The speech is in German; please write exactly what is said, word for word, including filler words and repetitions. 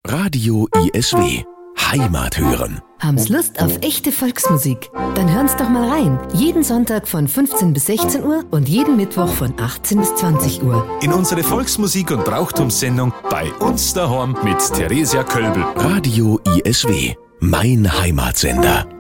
Radio I S W. Heimat hören. Haben's Lust auf echte Volksmusik? Dann hören's doch mal rein. Jeden Sonntag von fünfzehn bis sechzehn Uhr und jeden Mittwoch von achtzehn bis zwanzig Uhr. In unsere Volksmusik- und Brauchtumssendung bei uns daheim mit Theresia Kölbel. Radio I S W. Mein Heimatsender.